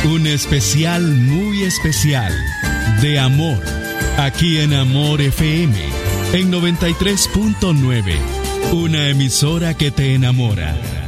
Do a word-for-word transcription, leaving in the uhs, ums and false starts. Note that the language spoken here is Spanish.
Un especial muy especial de amor, aquí en Amor F M, en noventa y tres punto nueve, una emisora que te enamora.